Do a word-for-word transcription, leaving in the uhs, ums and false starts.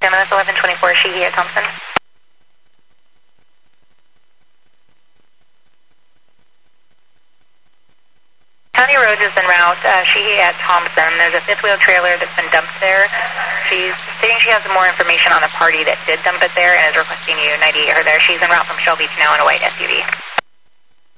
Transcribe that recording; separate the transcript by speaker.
Speaker 1: M S eleven twenty-four, Sheehy at Thompson. County Road is en route, uh, Sheehy at Thompson. There's a fifth wheel trailer that's been dumped there. She's stating she has more information on the party that did dump it there and is requesting you ninety-eight her there. She's en route from Shell Beach now in a white S U V.